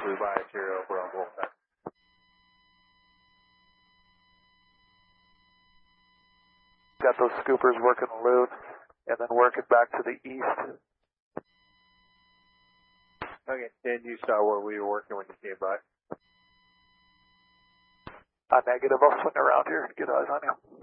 we buy a chair over on Wolfpack. Got those scoopers working the loon and then working back to the east. Okay, and you saw where we were working when you came by? Negative, I'll swing around here and get eyes on you.